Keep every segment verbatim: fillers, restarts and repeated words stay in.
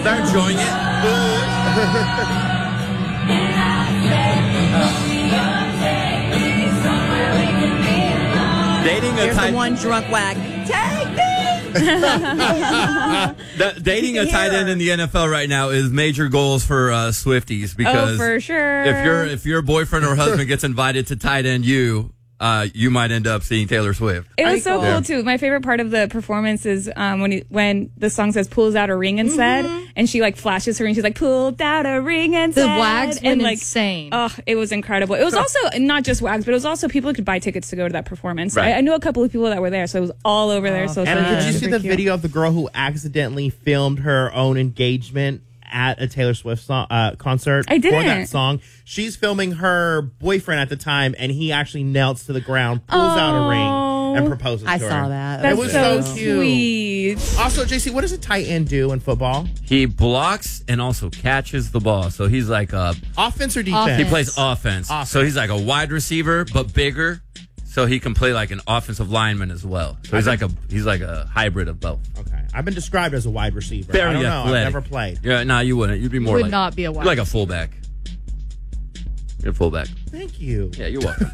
Start enjoying it. Dating a Here's tight the one drunk wag. Take me. the, dating a tight end in the N F L right now is major goals for uh, Swifties because oh, for sure. if your if your boyfriend or husband gets invited to tight end you, uh, you might end up seeing Taylor Swift. It was so cool. cool yeah. too. My favorite part of the performance is um, when he, when the song says "pulls out a ring and said," mm-hmm. and she like flashes her ring. She's like, "Pulled out a ring and the said," wags and went like, insane. Oh, it was incredible. It was also not just wags, but it was also people who could buy tickets to go to that performance. Right. I, I knew a couple of people that were there, so it was all over there. So and so did you see the cute. video of the girl who accidentally filmed her own engagement at a Taylor Swift song, uh, concert I didn't. for that song? She's filming her boyfriend at the time, and he actually knelt to the ground, pulls oh, out a ring, and proposes I to her. saw that. That's it was so, so cute. sweet. Also, J C, what does a tight end do in football? He blocks and also catches the ball. So he's like a Offense or defense? Offense. he plays offense. Offense. So he's like a wide receiver but bigger. So he can play like an offensive lineman as well. So he's like a he's like a hybrid of both. Okay. I've been described as a wide receiver. Very I don't know. athletic. I've never played. Yeah, no, nah, you wouldn't. You'd be more Would like not be a wide you're like a fullback. You're a fullback. Thank you. Yeah, you're welcome.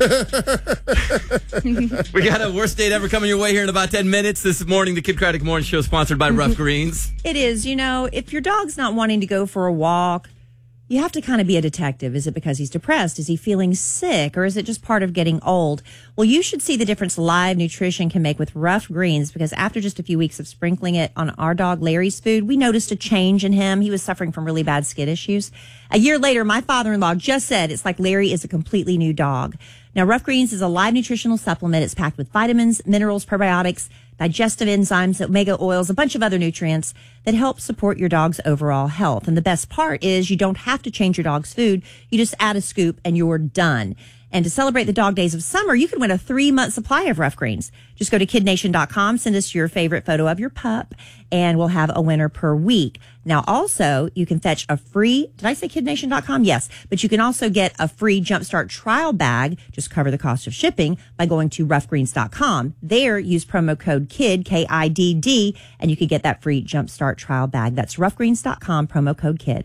We got a worst date ever coming your way here in about ten minutes. This morning, the Kid Craddock Morning Show sponsored by Rough Greens. It is. You know, if your dog's not wanting to go for a walk, you have to kind of be a detective. Is it because he's depressed? Is he feeling sick? Or is it just part of getting old? Well, you should see the difference live nutrition can make with Rough Greens, because after just a few weeks of sprinkling it on our dog Larry's food, we noticed a change in him. He was suffering from really bad skin issues. A year later, my father-in-law just said it's like Larry is a completely new dog. Now, Rough Greens is a live nutritional supplement. It's packed with vitamins, minerals, probiotics, digestive enzymes, omega oils, a bunch of other nutrients that help support your dog's overall health. And the best part is you don't have to change your dog's food. You just add a scoop and you're done. And to celebrate the dog days of summer, you can win a three-month supply of Rough Greens. Just go to kid nation dot com, send us your favorite photo of your pup, and we'll have a winner per week. Now, also, you can fetch a free, did I say kid nation dot com? Yes. But you can also get a free Jumpstart trial bag, just cover the cost of shipping, by going to rough greens dot com. There, use promo code KID, K I D D, and you can get that free Jumpstart trial bag. That's rough greens dot com, promo code KID.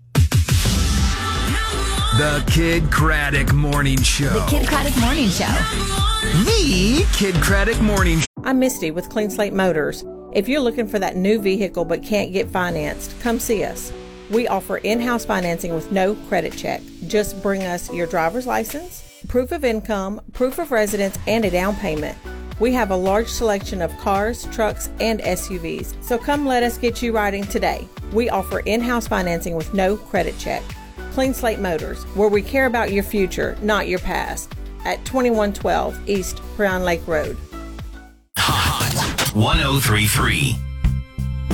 The Kid Craddock Morning Show. The Kid Craddock Morning Show. The Kid Craddock Morning Show. I'm Misty with Clean Slate Motors. If you're looking for that new vehicle but can't get financed, come see us. We offer in-house financing with no credit check. Just bring us your driver's license, proof of income, proof of residence, and a down payment. We have a large selection of cars, trucks, and S U Vs, so come let us get you riding today. We offer in-house financing with no credit check. Clean Slate Motors, where we care about your future, not your past. At twenty-one twelve East Crown Lake Road. Hot one oh three point three.